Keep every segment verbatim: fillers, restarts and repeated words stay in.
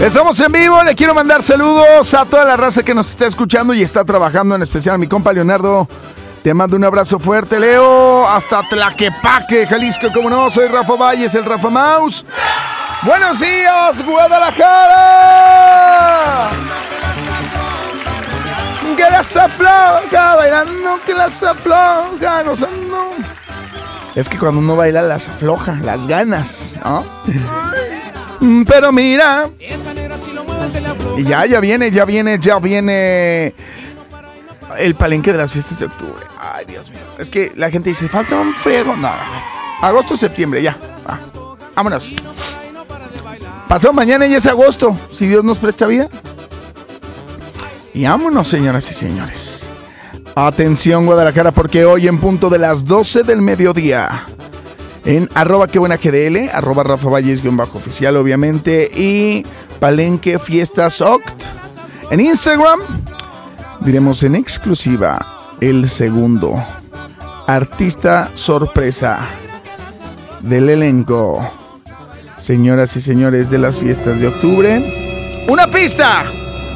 Estamos en vivo, le quiero mandar saludos a toda la raza que nos está escuchando y está trabajando, en especial a mi compa Leonardo. Te mando un abrazo fuerte, Leo, hasta Tlaquepaque, Jalisco, como no, soy Rafa Valles, el Rafa Mouse. ¡Buenos días, Guadalajara! Que las afloja, bailando, que las afloja, gozando. Es que cuando uno baila las afloja, las ganas, ¿no? Pero mira, y ya, ya viene, ya viene, ya viene el palenque de las fiestas de octubre. Ay, Dios mío. Es que la gente dice, falta un friego. No, agosto, septiembre, ya. Ah, vámonos. Pasado mañana ya es agosto, si Dios nos presta vida. Y vámonos, señoras y señores. Atención, Guadalajara, porque hoy en punto de las doce del mediodía, en arroba que buena G D L, arroba Rafa Valles guión bajo oficial, obviamente, y Palenque Fiestas Oct. En Instagram diremos en exclusiva el segundo artista sorpresa del elenco, señoras y señores, de las fiestas de octubre. ¡Una pista!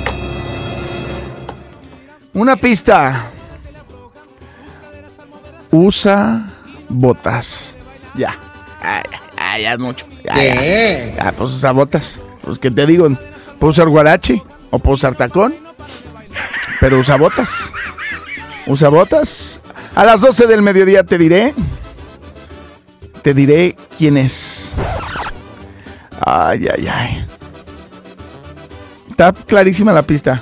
Una pista. Usa botas. Ya. Ay, ay, ya es mucho. Ya, ¿qué? Ya, ya, pues usa botas. Pues que te digo, puedo usar guarache o puedo usar tacón, pero usa botas. Usa botas. A las doce del mediodía te diré. Te diré quién es. Ay, ay, ay. Está clarísima la pista.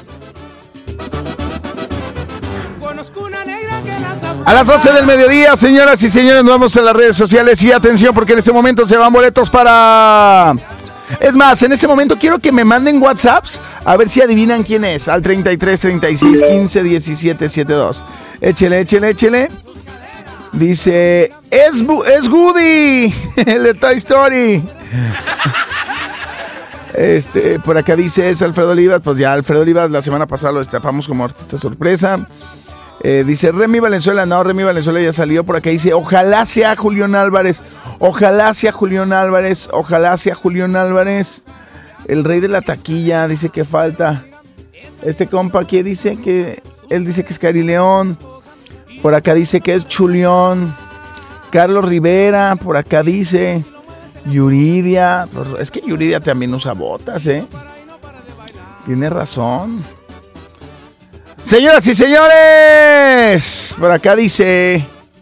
A las doce del mediodía, señoras y señores, nos vamos a las redes sociales y atención porque en este momento se van boletos para... Es más, en ese momento quiero que me manden WhatsApps a ver si adivinan quién es. Al treinta y tres, treinta y seis, quince, diecisiete, setenta y dos. Échele, échele, échele. Dice, es, es Woody, el de Toy Story. Este, por acá dice, es Alfredo Olivas. Pues ya, Alfredo Olivas la semana pasada lo destapamos como artista sorpresa. Eh, dice Remy Valenzuela, no, Remy Valenzuela ya salió. Por acá dice, ojalá sea Julián Álvarez, ojalá sea Julián Álvarez, ojalá sea Julián Álvarez, el rey de la taquilla. Dice que falta este compa aquí, dice que él dice que es Cari León. Por acá dice que es Chulión. Carlos Rivera, por acá dice Yuridia. Es que Yuridia también usa botas, eh. Tiene razón. Señoras y señores, por acá dice,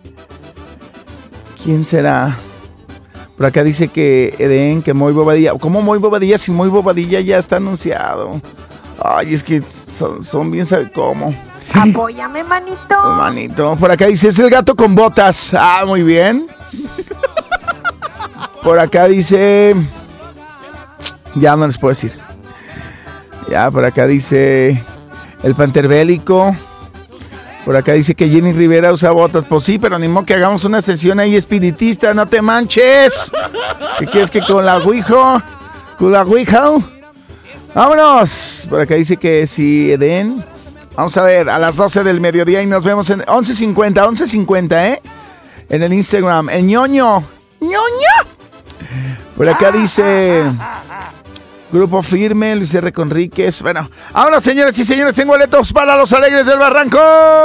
¿quién será? Por acá dice que Eden, que Moy Bobadilla. ¿Cómo Moy Bobadilla? Si Moy Bobadilla ya está anunciado. Ay, es que son, son bien, ¿sabe cómo? Apóyame, manito. Manito, por acá dice, es el gato con botas. Ah, muy bien. Por acá dice, ya no les puedo decir. Ya, por acá dice... El Panterbélico. Por acá dice que Jenny Rivera usa botas. Pues sí, pero ni modo que hagamos una sesión ahí espiritista. No te manches. ¿Qué quieres que con la Ouija? ¿Con la Ouija? Vámonos. Por acá dice que si Eden. Vamos a ver, a las doce del mediodía y nos vemos en once cincuenta, once cincuenta, ¿eh? En el Instagram. El ñoño. ñoño. Por acá dice... Grupo Firme, Luis R. Conríquez. Bueno, ahora señores y señores, tengo boletos para los Alegres del Barranco.